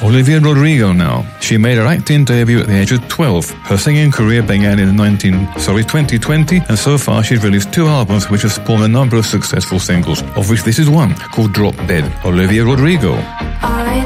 Olivia Rodrigo now. She made her acting debut at the age of 12. Her singing career began in 2020, and so far she's released 2 albums which have spawned a number of successful singles, of which this is one, called Drop Dead. Olivia Rodrigo. I